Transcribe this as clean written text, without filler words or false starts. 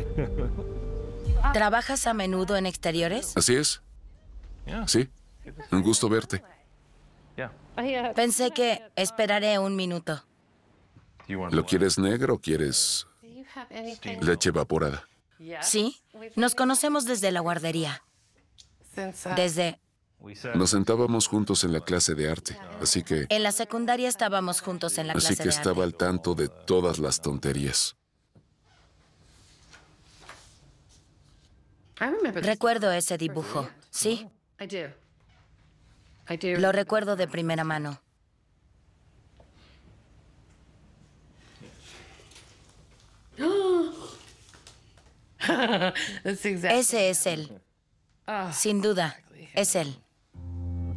¿Trabajas a menudo en exteriores? Así es. Sí. Un gusto verte. Pensé que esperaré un minuto. ¿Lo quieres negro o quieres leche evaporada? Sí, nos conocemos desde la guardería. Desde... Nos sentábamos juntos en la clase de arte, así que En la secundaria estábamos juntos en la clase de estaba al arte. tanto de todas las tonterías. Recuerdo ese dibujo, sí. Lo recuerdo de primera mano. Ese es él. Sin duda, es él.